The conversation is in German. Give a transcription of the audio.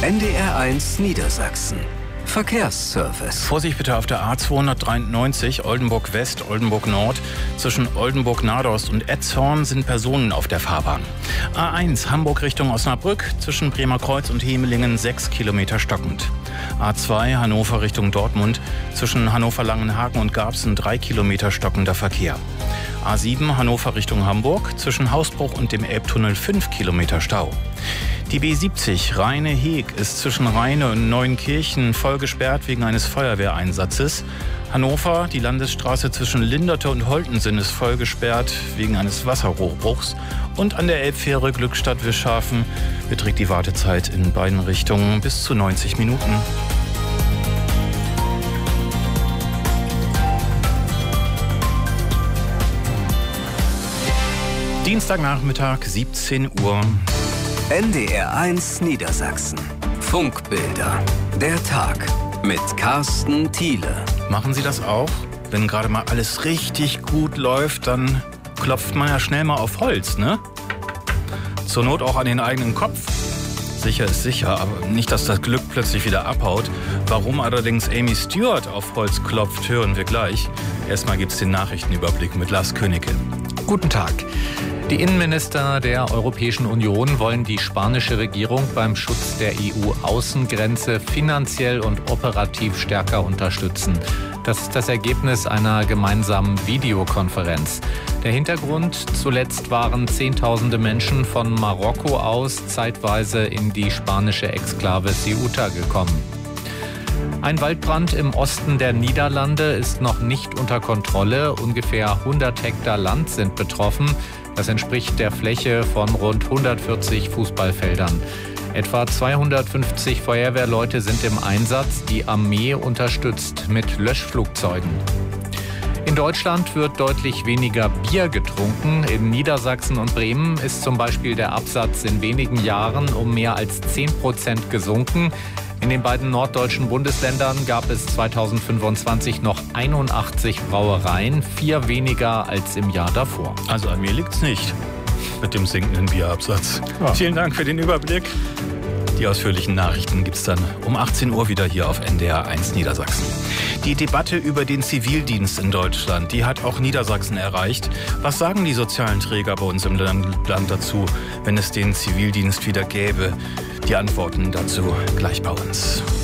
NDR1 Niedersachsen. Verkehrsservice. Vorsicht bitte auf der A293 Oldenburg West, Oldenburg Nord. Zwischen Oldenburg-Nadost und Etzhorn sind Personen auf der Fahrbahn. A1 Hamburg Richtung Osnabrück. Zwischen Bremerkreuz und Hemelingen 6 Kilometer stockend. A2 Hannover Richtung Dortmund. Zwischen Hannover-Langenhagen und Garbsen 3 Kilometer stockender Verkehr. A7 Hannover Richtung Hamburg. Zwischen Hausbruch und dem Elbtunnel 5 Kilometer Stau. Die B70 Rheine-Heg ist zwischen Rheine und Neuenkirchen voll gesperrt wegen eines Feuerwehreinsatzes. Hannover, die Landesstraße zwischen Linderte und Holtensen ist voll gesperrt wegen eines Wasserrohrbruchs. Und an der Elbfähre Glückstadt-Wischhafen beträgt die Wartezeit in beiden Richtungen bis zu 90 Minuten. Dienstagnachmittag, 17 Uhr. NDR1 Niedersachsen. Funkbilder. Der Tag mit Carsten Thiele. Machen Sie das auch? Wenn gerade mal alles richtig gut läuft, dann klopft man ja schnell mal auf Holz, ne? Zur Not auch an den eigenen Kopf. Sicher ist sicher, aber nicht, dass das Glück plötzlich wieder abhaut. Warum allerdings Amy Stewart auf Holz klopft, hören wir gleich. Erstmal gibt's den Nachrichtenüberblick mit Lars Königke. Guten Tag. Die Innenminister der Europäischen Union wollen die spanische Regierung beim Schutz der EU-Außengrenze finanziell und operativ stärker unterstützen. Das ist das Ergebnis einer gemeinsamen Videokonferenz. Der Hintergrund: Zuletzt waren Zehntausende Menschen von Marokko aus zeitweise in die spanische Exklave Ceuta gekommen. Ein Waldbrand im Osten der Niederlande ist noch nicht unter Kontrolle. Ungefähr 100 Hektar Land sind betroffen. Das entspricht der Fläche von rund 140 Fußballfeldern. Etwa 250 Feuerwehrleute sind im Einsatz. Die Armee unterstützt mit Löschflugzeugen. In Deutschland wird deutlich weniger Bier getrunken. In Niedersachsen und Bremen ist zum Beispiel der Absatz in wenigen Jahren um mehr als 10% gesunken. In den beiden norddeutschen Bundesländern gab es 2025 noch 81 Brauereien, 4 weniger als im Jahr davor. Also an mir liegt's nicht mit dem sinkenden Bierabsatz. Ja. Vielen Dank für den Überblick. Die ausführlichen Nachrichten gibt's dann um 18 Uhr wieder hier auf NDR1 Niedersachsen. Die Debatte über den Zivildienst in Deutschland, die hat auch Niedersachsen erreicht. Was sagen die sozialen Träger bei uns im Land dazu, wenn es den Zivildienst wieder gäbe? Die Antworten dazu gleich bei uns.